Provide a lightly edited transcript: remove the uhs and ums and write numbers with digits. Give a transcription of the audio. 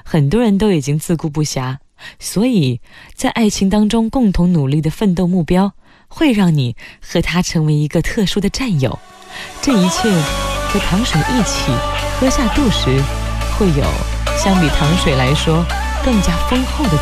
很多人都已经自顾不暇，所以在爱情当中共同努力的奋斗目标，会让你和他成为一个特殊的战友。这一切和糖水一起喝下肚时，会有相比糖水来说更加丰厚的